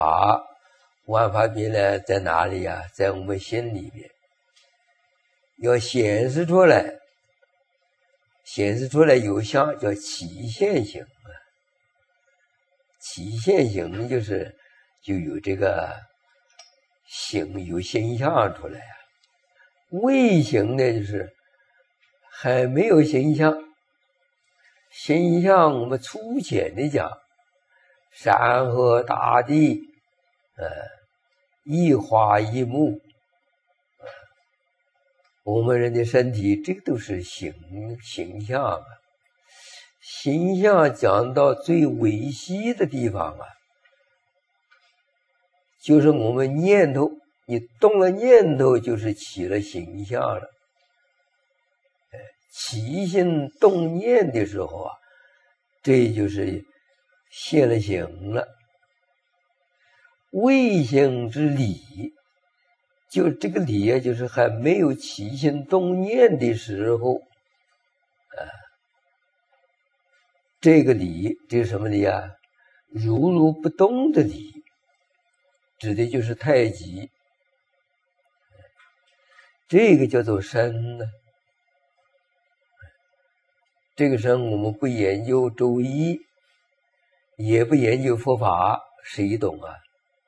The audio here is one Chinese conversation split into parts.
万法毕呢在哪里呀？在我们心里面，要显示出来有相叫起现行啊。起现行就有这个有形象出来啊。未形呢就是还没有形象。形象我们粗浅的讲，山河大地一花一木，我们人的身体，这个都是形象啊。形象讲到最微细的地方啊，就是我们念头，你动了念头就是起了形象了。起心动念的时候啊，这就是现了形了。未形之理，就这个理啊，就是还没有起心动念的时候这个理，这是什么理啊？如不动的理，指的就是太极。这个叫做身呢。这个身我们不研究周易，也不研究佛法，谁懂啊？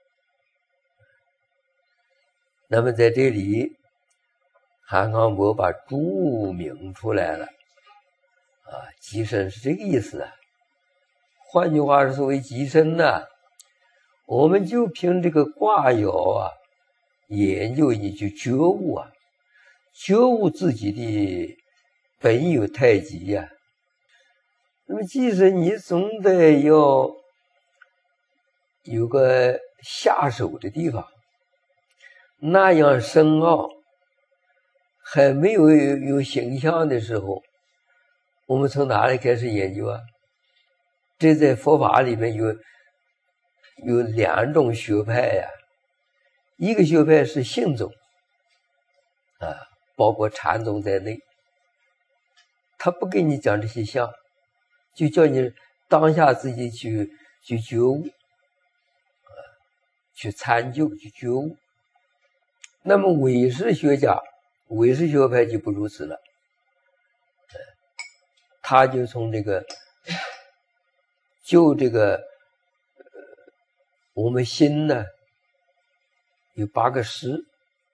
那么在这里，韩康伯把注明出来了极身是这个意思啊。换句话是，所谓极身呢，我们就凭这个卦爻啊，研究你去觉悟啊，觉悟自己的本有太极呀。那么即使你总得要有个下手的地方，那样深奥还没有形象的时候，我们从哪里开始研究啊？这在佛法里面有两种学派呀。一个学派是性宗包括禅宗在内，他不跟你讲这些相，就叫你当下自己去觉悟去参究去觉悟。那么唯识学派就不如此了，他就从这个我们心呢有8个识，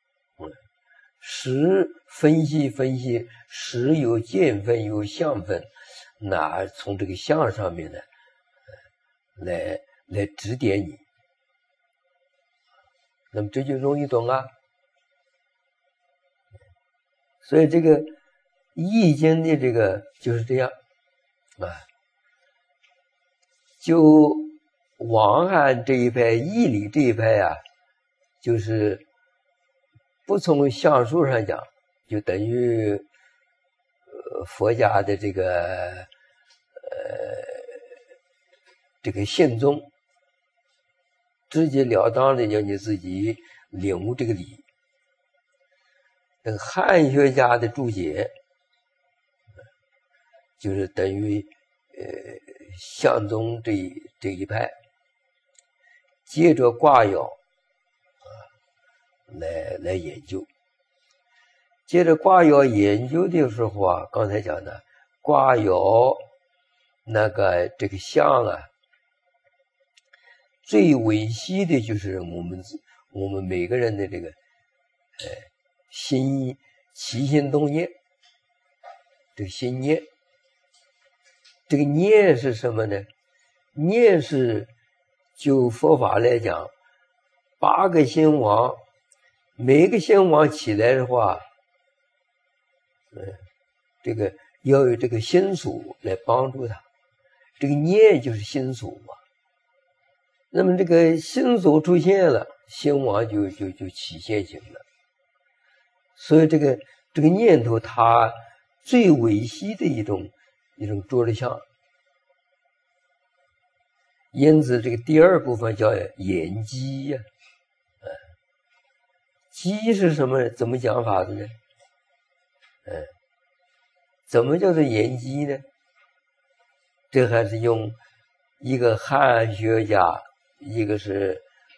识分析识有见分有相分，那从这个相上面呢来指点你，那么这就容易懂啊。所以这个易经的这个就是这样就王安这一派义理这一派啊，就是不从相术上讲，就等于佛家的这个信宗，直截了当的叫你自己领悟这个理。那个汉学家的注解就是等于相宗这一派，接着卦爻来研究。接着卦爻研究的时候啊，刚才讲的卦爻这个相啊，最微细的就是我们每个人的这个起心动念，这个心念，这个念是什么呢？念是就佛法来讲，8个心王，每个心王起来的话，这个要有这个心属来帮助他，这个念就是心属嘛。那么这个心属出现了，心王就起现行了。所以这个念头，它最微细的一种着相。因此这个第2部分叫言机呀。机是什么？怎么讲法子呢？怎么叫做言机呢？这还是用一个汉学家，一个是